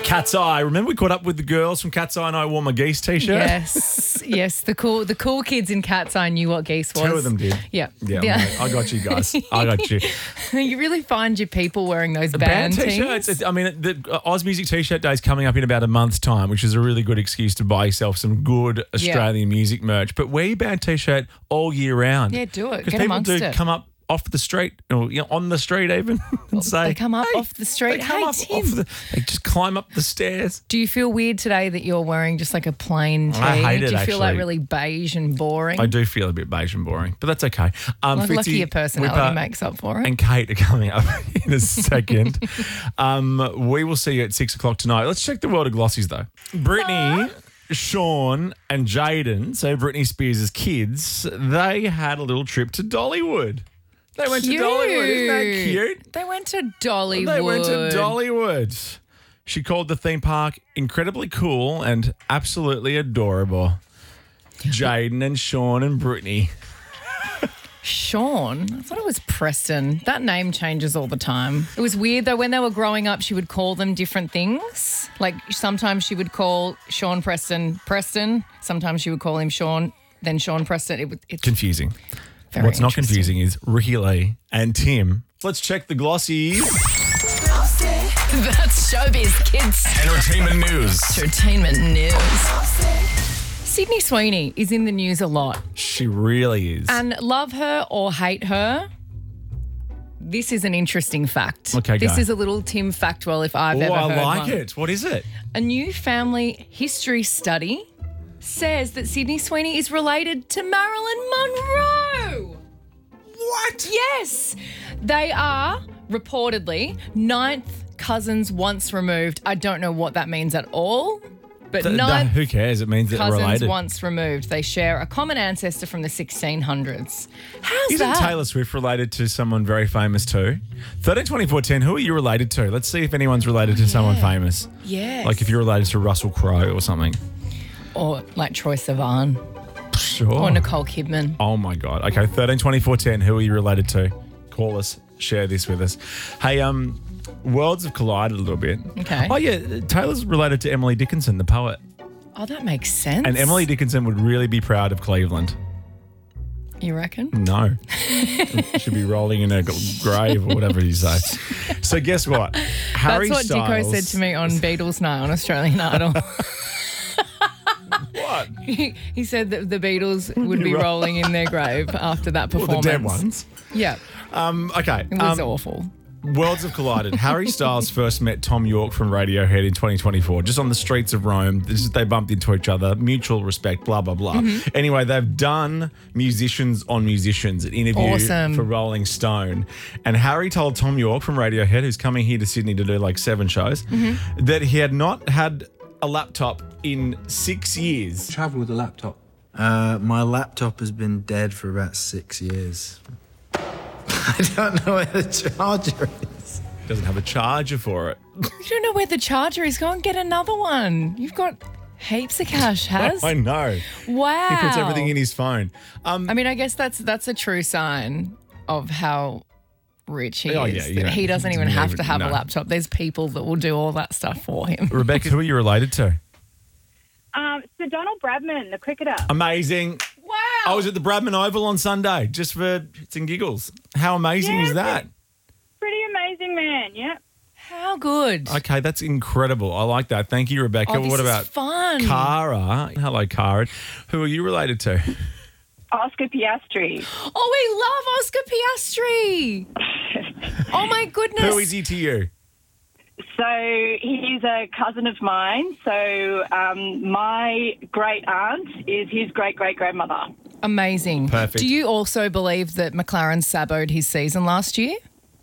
Cat's Eye. Remember we caught up with the girls from Cat's Eye and I wore my geese t-shirt? Yes. The cool kids in Cat's Eye knew what geese was. 2 of them did. Yeah. Mate, I got you guys. I got you. You really find your people wearing those band t-shirts. teams. I mean, the Oz Music T-shirt Day is coming up in about a month's time, which is a really good excuse to buy yourself some good Australian music merch. But wear your band t-shirt all year round. Yeah, do it. Because Get people amongst do it. come up off the street or on the street even and say, They come up off the street. They come up Tim. they just climb up the stairs. Do you feel weird today that you're wearing just like a plain tee? I hate it, Do you feel like actually. really beige and boring? I do feel a bit beige and boring, but that's okay. Lucky your personality makes up for it. And Kate are coming up in a second. We will see you at 6 o'clock tonight. Let's check the world of glossies though. Brittany, Sean and Jaden, so Britney Spears' kids, they had a little trip to Dollywood. They went to Dollywood. Isn't that cute? They went to Dollywood. They went to Dollywood. She called the theme park incredibly cool and absolutely adorable. Jaden and Sean and Brittany. Sean? I thought it was Preston. That name changes all the time. It was weird though. When they were growing up, she would call them different things. Like sometimes she would call Sean Preston Preston. Sometimes she would call him Sean, then Sean Preston. It's confusing. very What's not interesting. confusing is Ricky Lee and Tim. Let's check the glossies. That's showbiz, kids. Entertainment news. Entertainment news. Sydney Sweeney is in the news a lot. She really is. And love her or hate her, this is an interesting fact. Okay, This go. is a little Tim factual if I've ever I heard like one. it. What is it? A new family history study says that Sydney Sweeney is related to Marilyn Monroe. What? Yes. They are reportedly ninth cousins once removed. I don't know what that means at all, but ninth Who cares? It means that they're cousins related. once removed. They share a common ancestor from the 1600s. How's Isn't that? Taylor Swift related to someone very famous too? 13, 24, 10, who are you related to? Let's see if anyone's related to someone famous. Yes. Like if you're related to Russell Crowe or something. Or like Troye Sivan Sure. or Nicole Kidman. Oh my God. Okay, 13, 24, 10, who are you related to? Call us, share this with us. Hey, worlds have collided a little bit. Okay. Oh yeah, Taylor's related to Emily Dickinson, the poet. Oh, that makes sense. And Emily Dickinson would really be proud of Cleveland. You reckon? No. Should be rolling in a grave or whatever you say. So guess what? Harry That's what Dicko Styles- said to me on Beatles Night on Australian Idol. What? He said that the Beatles would be rolling in their grave after that Well, performance. the dead ones. Yeah, Okay. it was awful. Worlds have collided. Harry Styles first met Tom York from Radiohead in 2024, just on the streets of Rome. They bumped into each other, mutual respect, blah, blah, blah. Anyway, they've done Musicians on Musicians, an interview Awesome. for Rolling Stone. And Harry told Tom York from Radiohead, who's coming here to Sydney to do like 7 shows, that he had not had a laptop in 6 years. Travel with a laptop. My laptop has been dead for about 6 years. I don't know where the charger is. Doesn't have a charger for it. You don't know where the charger is. Go and get another one. You've got heaps of cash, Has. I know. Wow. He puts everything in his phone. I mean, I guess that's a true sign of how rich he Oh, is. yeah, you that don't- he doesn't even have to have no. a laptop. There's people that will do all that stuff for him. Rebecca, who are you related to? Sir Donald Bradman, the cricketer. Amazing. Wow. I was at the Bradman Oval on Sunday just for shits and giggles. How amazing is that? Pretty amazing man, yeah. How good. Okay, that's incredible. I like that. Thank you, Rebecca. Oh, this what is about fun. Cara? Hello, Cara. Who are you related to? Oscar Piastri. Oh, we love Oscar Piastri. Oh, my goodness. Who is he to you? So he's a cousin of mine. So my great aunt is his great-great-grandmother. Amazing. Perfect. Do you also believe that McLaren saboed his season last year?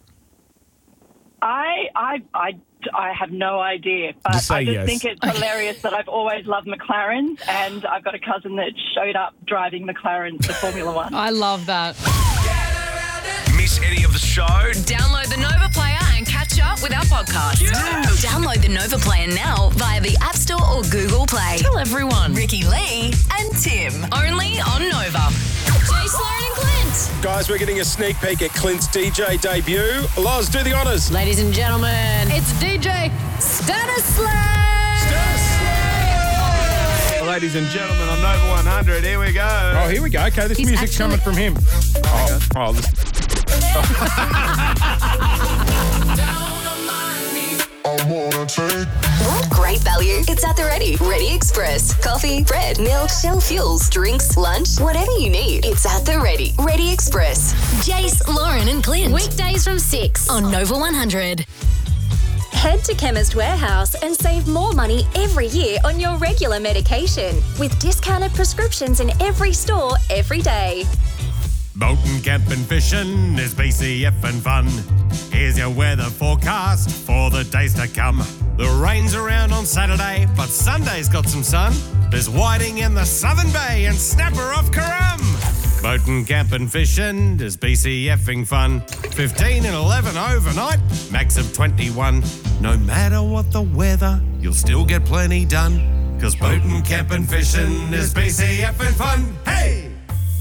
I have no idea, but Just say I just yes. think it's hilarious that I've always loved McLarens, and I've got a cousin that showed up driving McLarens to Formula One. I love that. Miss any of the show? Download the Nova Player and catch up with our podcast. Download the Nova Player now via the App Store or Google Play. Tell everyone. Ricky Lee and Tim. Only on Nova. Jay Sloan and Clint. Guys, we're getting a sneak peek at Clint's DJ debut. Loz, do the honours. Ladies and gentlemen, it's DJ Stanislav. ladies and gentlemen, on Nova 100. Here we go. Oh, here we go. Okay, this music's coming from him. Great value. It's at the Ready. Ready Express. Coffee, bread, milk, Shell fuels, drinks, lunch, whatever you need. It's at the Ready. Ready Express. Jace, Lauren and Clint. Weekdays from 6 On Nova 100. Head to Chemist Warehouse and save more money every year on your regular medication with discounted prescriptions in every store every day. Boating, camping, fishing is BCF and fun. Here's your weather forecast for the days to come. The rain's around on Saturday, but Sunday's got some sun. There's whiting in the Southern Bay and snapper off Currum. Boating, camping, fishing is BCFing fun. 15 and 11 overnight, max of 21. No matter what the weather, you'll still get plenty done. 'Cause boating, camping, fishing is BCFing fun. Hey!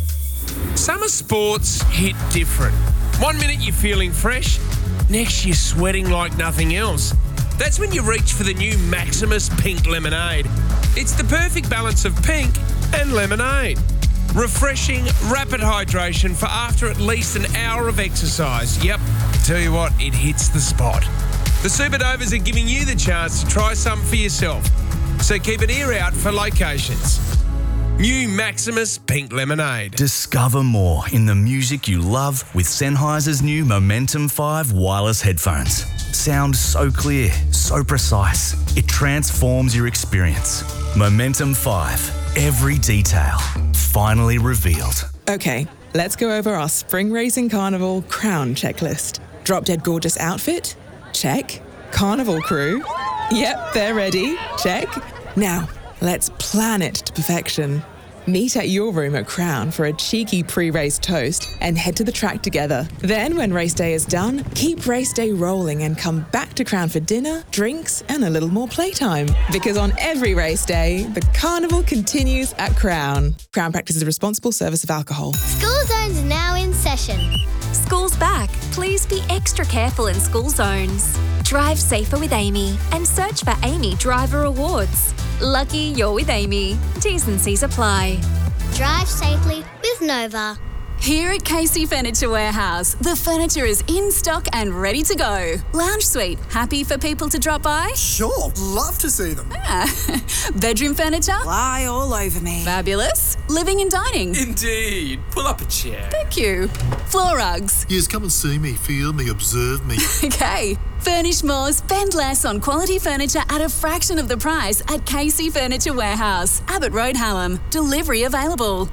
Summer sports hit different. 1 minute you're feeling fresh, next you're sweating like nothing else. That's when you reach for the new Maximus Pink Lemonade. It's the perfect balance of pink and lemonade. Refreshing, rapid hydration for after at least an hour of exercise. Yep, tell you what, it hits the spot. The Superdovers are giving you the chance to try some for yourself. So keep an ear out for locations. New Maximus Pink Lemonade. Discover more in the music you love with Sennheiser's new Momentum 5 wireless headphones. Sound so clear, so precise. It transforms your experience. Momentum 5. Every detail finally revealed. Okay, let's go over our Spring Racing Carnival Crown checklist. Drop Dead Gorgeous outfit? Check. Carnival crew? Yep, they're ready. Check. Now, let's plan it to perfection. Meet at your room at Crown for a cheeky pre-race toast and head to the track together. Then, when race day is done, keep race day rolling and come back to Crown for dinner, drinks, and a little more playtime. Because on every race day, the carnival continues at Crown. Crown practices responsible service of alcohol. School Zone's now in session. School's back. Please be extra careful in school zones. Drive safer with Amy and search for Amy Driver Awards. Lucky you're with Amy. T's and C's apply. Drive safely with Nova. Here at Casey Furniture Warehouse, the furniture is in stock and ready to go. Lounge suite, happy for people to drop by? Sure, love to see them. Bedroom furniture? Lie all over me. Fabulous. Living and dining? Indeed. Pull up a chair. Thank you. Floor rugs? Yes, come and see me, feel me, observe me. Okay. Furnish more, spend less on quality furniture at a fraction of the price at Casey Furniture Warehouse, Abbott Road, Hallam. Delivery available.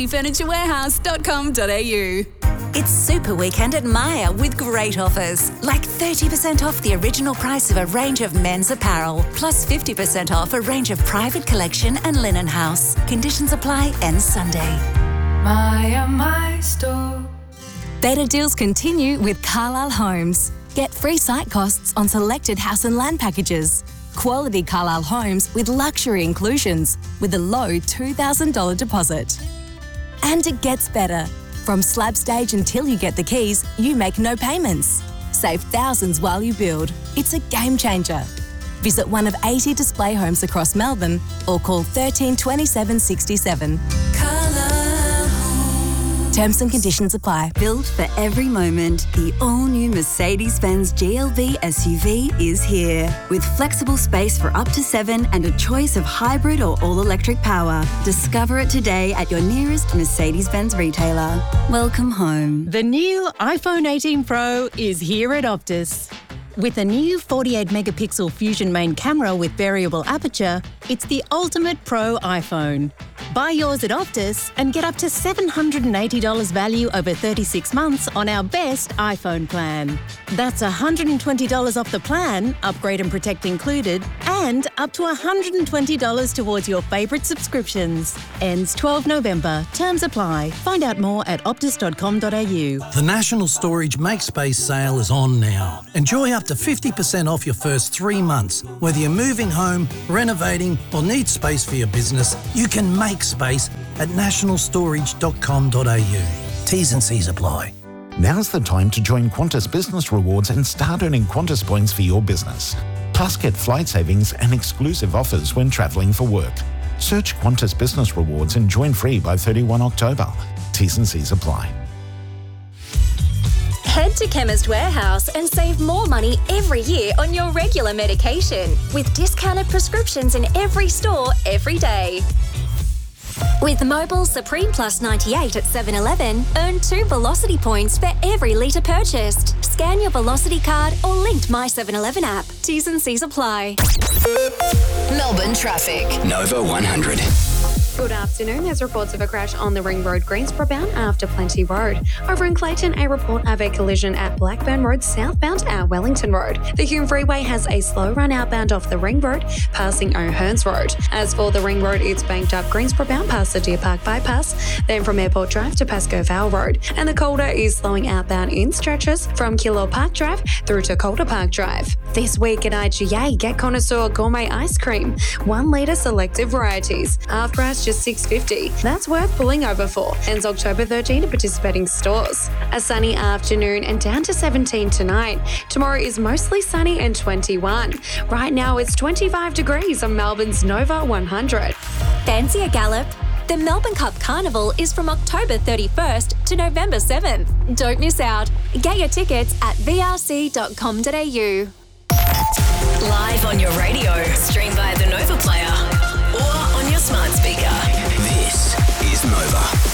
CaseyFurnitureWarehouse.com.au. It's Super Weekend at Myer with great offers, like 30% off the original price of a range of men's apparel, plus 50% off a range of private collection and linen house. Conditions apply, ends Sunday. Myer, my store. Better deals continue with Carlisle Homes. Get free site costs on selected house and land packages. Quality Carlisle Homes with luxury inclusions with a low $2,000 deposit. And it gets better. From slab stage until you get the keys, you make no payments. Save thousands while you build. It's a game changer. Visit one of 80 display homes across Melbourne or call 13 27 67. Terms and conditions apply. Built for every moment, the all-new Mercedes-Benz GLB SUV is here. With flexible space for up to 7 and a choice of hybrid or all-electric power. Discover it today at your nearest Mercedes-Benz retailer. Welcome home. The new iPhone 18 Pro is here at Optus. With a new 48-megapixel Fusion main camera with variable aperture, it's the ultimate pro iPhone. Buy yours at Optus and get up to $780 value over 36 months on our best iPhone plan. That's $120 off the plan, upgrade and protect included, and up to $120 towards your favourite subscriptions. Ends 12 November. Terms apply. Find out more at optus.com.au. The National Storage MakeSpace sale is on now. Enjoy up to 50% off your first 3 months. Whether you're moving home, renovating, or need space for your business, you can make space at nationalstorage.com.au. T's and C's apply. Now's the time to join Qantas Business Rewards and start earning Qantas points for your business. Plus, get flight savings and exclusive offers when travelling for work. Search Qantas Business Rewards and join free by 31 October. T's and C's apply. Head to Chemist Warehouse and save more money every year on your regular medication with discounted prescriptions in every store every day. With Mobile Supreme Plus 98 at 7-Eleven, earn 2 Velocity points for every litre purchased. Scan your Velocity card or linked My 7-Eleven app. T's and C's apply. Melbourne traffic. Nova 100. Good afternoon. There's reports of a crash on the Ring Road Greensboro bound after Plenty Road. Over in Clayton, a report of a collision at Blackburn Road southbound at Wellington Road. The Hume Freeway has a slow run outbound off the Ring Road, passing O'Hearns Road. As for the Ring Road, it's banked up Greensboro bound past the Deer Park Bypass, then from Airport Drive to Pascoe Vale Road. And the Calder is slowing outbound in stretches from Killor Park Drive through to Calder Park Drive. This week at IGA, get Connoisseur Gourmet Ice Cream. 1 litre selected varieties. Half price just $6.50. That's worth pulling over for. Ends October 13 at participating stores. A sunny afternoon and down to 17 tonight. Tomorrow is mostly sunny and 21. Right now it's 25 degrees on Melbourne's Nova 100. Fancy a gallop? The Melbourne Cup Carnival is from October 31st to November 7th. Don't miss out. Get your tickets at vrc.com.au. Live on your radio, stream via the Nova Player or on your smart speaker. This is Nova.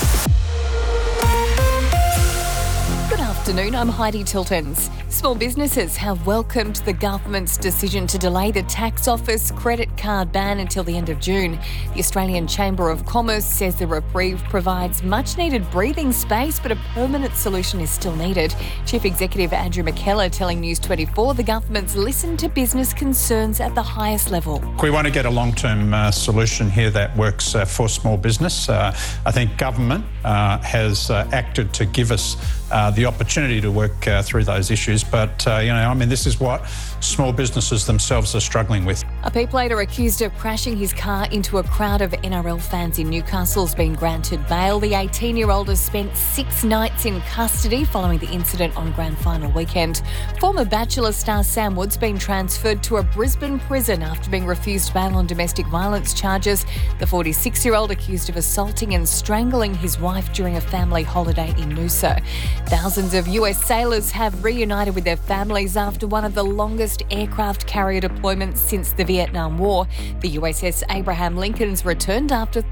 Good afternoon, I'm Heidi Tiltons. Small businesses have welcomed the government's decision to delay the tax office credit card ban until the end of June. The Australian Chamber of Commerce says the reprieve provides much-needed breathing space, but a permanent solution is still needed. Chief Executive Andrew McKellar telling News 24 the government's listened to business concerns at the highest level. We want to get a long-term solution here that works for small business. I think government has acted to give us the opportunity to work through those issues. But, this is what small businesses themselves are struggling with. A P-plater accused of crashing his car into a crowd of NRL fans in Newcastle has been granted bail. The 18-year-old has spent 6 nights in custody following the incident on Grand Final weekend. Former Bachelor star Sam Wood's been transferred to a Brisbane prison after being refused bail on domestic violence charges. The 46-year-old accused of assaulting and strangling his wife during a family holiday in Noosa. Thousands of US sailors have reunited with their families after one of the longest aircraft carrier deployments since the Vietnam War. The USS Abraham Lincoln's returned after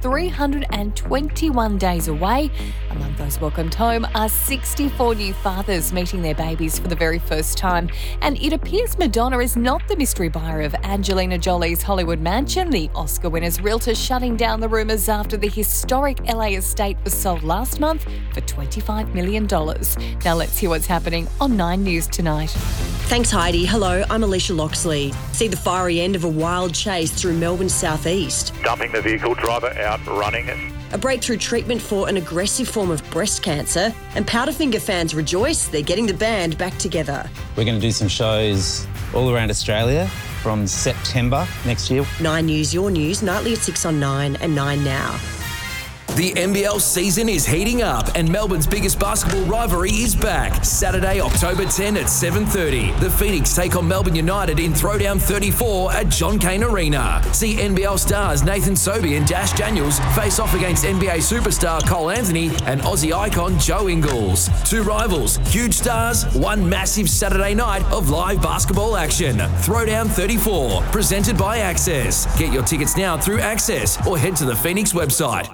321 days away. Among those welcomed home are 64 new fathers meeting their babies for the very first time. And it appears Madonna is not the mystery buyer of Angelina Jolie's Hollywood mansion. The Oscar winner's realtor shutting down the rumours after the historic LA estate was sold last month for $25 million. Now let's hear what's happening on 9 News tonight. Thanks, Heidi. Hello, I'm Alicia Loxley. See the fiery end of a wild chase through Melbourne's southeast. Dumping the vehicle, driver out running it. A breakthrough treatment for an aggressive form of breast cancer, and Powderfinger fans rejoice they're getting the band back together. We're going to do some shows all around Australia from September next year. 9 News, your news, nightly at 6 on 9 and 9 now. The NBL season is heating up and Melbourne's biggest basketball rivalry is back. Saturday, October 10 at 7:30. The Phoenix take on Melbourne United in Throwdown 34 at John Cain Arena. See NBL stars Nathan Sobey and Dash Daniels face off against NBA superstar Cole Anthony and Aussie icon Joe Ingles. 2 rivals, huge stars, one massive Saturday night of live basketball action. Throwdown 34, presented by Access. Get your tickets now through Access or head to the Phoenix website.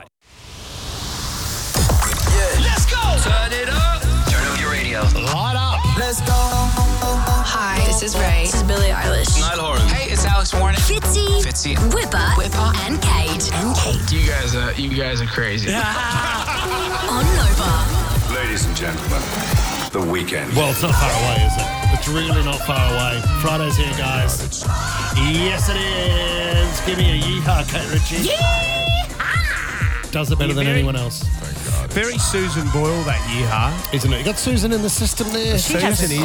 Let's go! Turn it up! Turn up your radio. Light up! Let's go! Hi, this is Ray. This is Billie Eilish. Niall Horan. Hey, it's Alex Warren. Fitzy. Whipper. And Kate. You guys are crazy. On Nova. Ladies and gentlemen, The Weeknd. Well, it's not far away, is it? It's really not far away. Friday's here, guys. Yes, it is. Give me a yeehaw, Kate Ritchie. Yeehaw! Does it better than anyone else. Very Susan Boyle, that yeehaw. Isn't it? You got Susan in the system there. She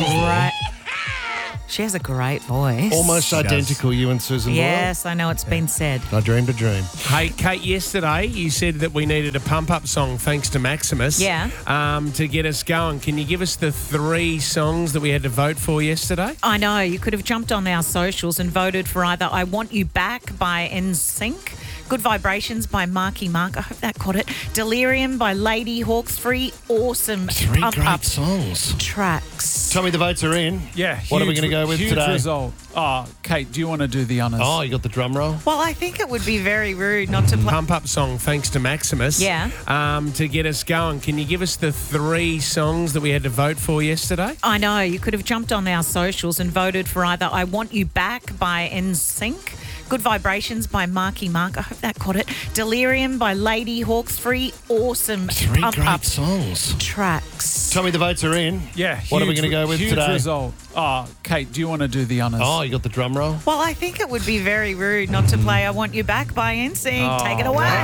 has a great voice. Almost identical, you and Susan Boyle. Yes, I know, it's been said. I dreamed a dream. Hey, Kate, yesterday you said that we needed a pump-up song thanks to Maximus. Yeah. To get us going. Can you give us the 3 songs that we had to vote for yesterday? I know. You could have jumped on our socials and voted for either I Want You Back by NSYNC, Good Vibrations by Marky Mark. I hope that caught it. Delirium by Lady Hawks. 3 awesome Three pump great up songs. tracks. Tommy, the votes are in. Yeah. What are we going to go with huge today? result. Oh, Kate, do you want to do the honours? Oh, you got the drum roll? Well, I think it would be very rude not to play. Pump up song, thanks to Maximus. Yeah. To get us going. Can you give us the 3 songs that we had to vote for yesterday? I know. You could have jumped on our socials and voted for either I Want You Back by NSYNC, Good Vibrations by Marky Mark. I hope that caught it. Delirium by Lady Hawks. 3 awesome Three pump great up songs. tracks. Tommy, the votes are in. Yeah. What are we going to go with huge today? result. Oh, Kate, do you want to do the honours? Oh, you got the drum roll? Well, I think it would be very rude not to play I Want You Back by NSYNC. Take it away.